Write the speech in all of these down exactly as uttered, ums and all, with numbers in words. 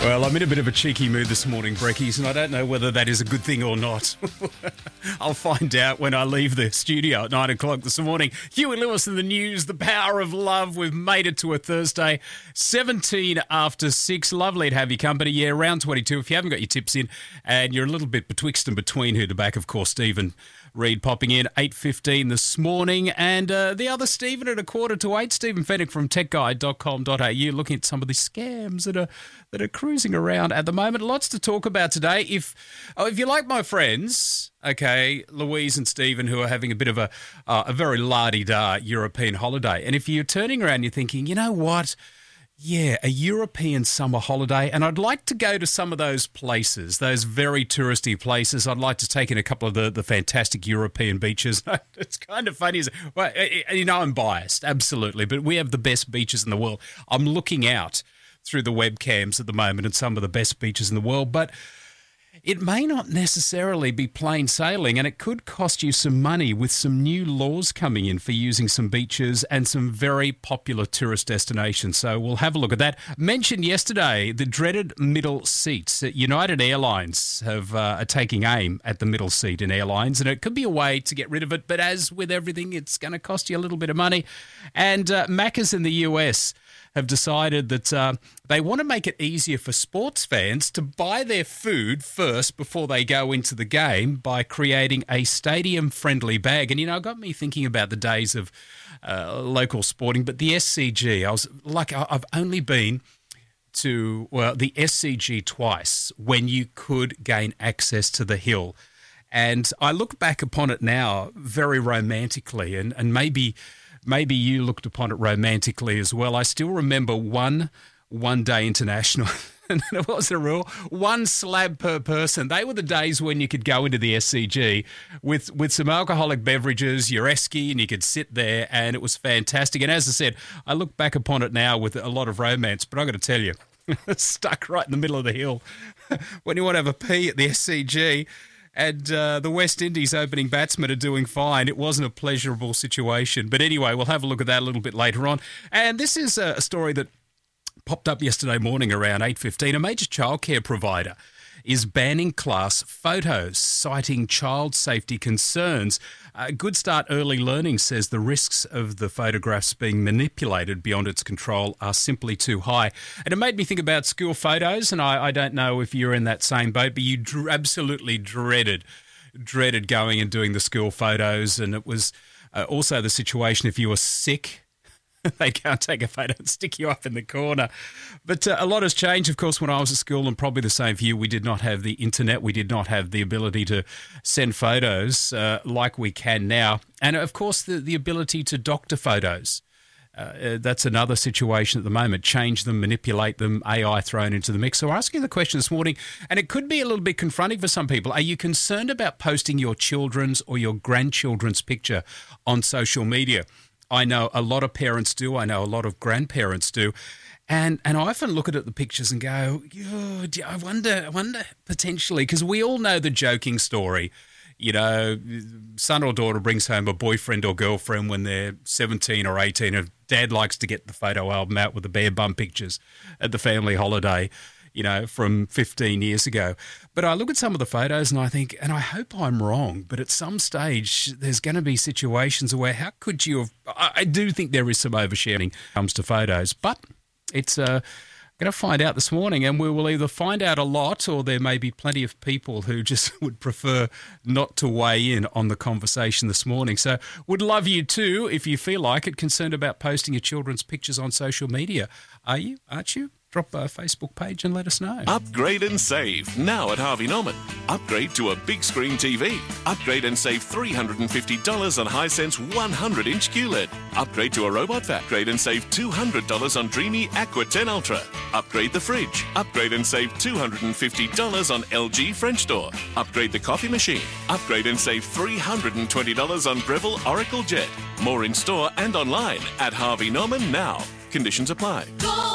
Well, I'm in a bit of a cheeky mood this morning, Brekkies, and I don't know whether that is a good thing or not. I'll find out when I leave the studio at nine o'clock this morning. Huey Lewis in the news, the power of love. We've made it to a Thursday, seventeen after six. Lovely to have your company. Yeah, round twenty-two. If you haven't got your tips in and you're a little bit betwixt and between who to back, of course, Stephen Reid popping in eight fifteen this morning, and uh, the other Stephen at a quarter to eight. Stephen Fennick from tech guide dot com dot a u looking at some of the scams that are that are cruising around at the moment. Lots to talk about today. If oh, if you like my friends, okay, Louise and Stephen, who are having a bit of a uh, a very la-di-da European holiday, and if you're turning around, you're thinking, you know what? Yeah, a European summer holiday, and I'd like to go to some of those places, those very touristy places. I'd like to take in a couple of the, the fantastic European beaches. It's kind of funny. Well, you know, I'm biased, absolutely, but we have the best beaches in the world. I'm looking out through the webcams at the moment at some of the best beaches in the world, but it may not necessarily be plain sailing, and it could cost you some money with some new laws coming in for using some beaches and some very popular tourist destinations. So we'll have a look at that. Mentioned yesterday, the dreaded middle seats. United Airlines have uh, are taking aim at the middle seat in airlines, and it could be a way to get rid of it. But as with everything, it's going to cost you a little bit of money. And uh, Macca's in the U S have decided that uh, they want to make it easier for sports fans to buy their food first before they go into the game by creating a stadium-friendly bag. And, you know, it got me thinking about the days of uh, local sporting, but the S C G, I was like, I've only been to, well, the S C G twice when you could gain access to the hill. And I look back upon it now very romantically, and, and maybe... Maybe you looked upon it romantically as well. I still remember one one-day international, and it was a rule, one slab per person. They were the days when you could go into the S C G with, with some alcoholic beverages, your esky, and you could sit there, and it was fantastic. And as I said, I look back upon it now with a lot of romance, but I've got to tell you, stuck right in the middle of the hill. When you want to have a pee at the S C G, and uh, the West Indies opening batsmen are doing fine. It wasn't a pleasurable situation. But anyway, we'll have a look at that a little bit later on. And this is a story that popped up yesterday morning around eight fifteen. A major childcare provider is banning class photos, citing child safety concerns. Uh, Good Start Early Learning says the risks of the photographs being manipulated beyond its control are simply too high. And it made me think about school photos, and I, I don't know if you're in that same boat, but you dr- absolutely dreaded, dreaded going and doing the school photos. And it was uh, also the situation if you were sick, they can't take a photo and stick you up in the corner. But uh, a lot has changed, of course, when I was at school, and probably the same for you. We did not have the internet. We did not have the ability to send photos uh, like we can now. And, of course, the, the ability to doctor photos. Uh, that's another situation at the moment. Change them, manipulate them, A I thrown into the mix. So we're asking the question this morning, and it could be a little bit confronting for some people. Are you concerned about posting your children's or your grandchildren's picture on social media? I know a lot of parents do. I know a lot of grandparents do. And and I often look at the pictures and go, oh, I wonder, I wonder potentially, because we all know the joking story. You know, son or daughter brings home a boyfriend or girlfriend when they're seventeen or eighteen, and dad likes to get the photo album out with the bare bum pictures at the family holiday, you know, from fifteen years ago. But I look at some of the photos and I think, and I hope I'm wrong, but at some stage there's going to be situations where how could you have, I, I do think there is some oversharing when it comes to photos, but it's uh, going to find out this morning, and we will either find out a lot or there may be plenty of people who just would prefer not to weigh in on the conversation this morning. So would love you too, if you feel like it, concerned about posting your children's pictures on social media. Are you? Aren't you? Drop a Facebook page and let us know. Upgrade and save now at Harvey Norman. Upgrade to a big screen T V. Upgrade and save three hundred fifty dollars on Hisense one hundred inch Q L E D. Upgrade to a robot vac. Upgrade and save two hundred dollars on Dreamy Aqua ten Ultra. Upgrade the fridge. Upgrade and save two hundred fifty dollars on L G French door. Upgrade the coffee machine. Upgrade and save three hundred twenty dollars on Breville Oracle Jet. More in store and online at Harvey Norman now. Conditions apply. Go!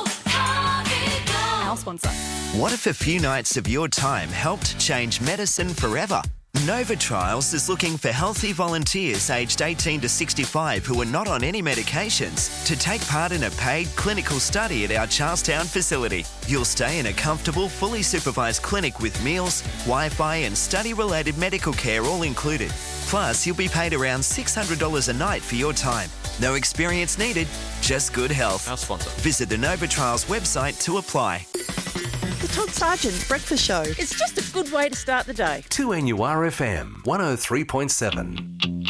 Our sponsor. What if a few nights of your time helped change medicine forever? Nova Trials is looking for healthy volunteers aged eighteen to sixty-five who are not on any medications to take part in a paid clinical study at our Charlestown facility. You'll stay in a comfortable, fully supervised clinic with meals, Wi-Fi and study-related medical care all included. Plus, you'll be paid around six hundred dollars a night for your time. No experience needed, just good health. Our sponsor. Visit the Nova Trials website to apply. The Todd Sargent Breakfast Show. It's just a good way to start the day. two N U R F M one oh three point seven.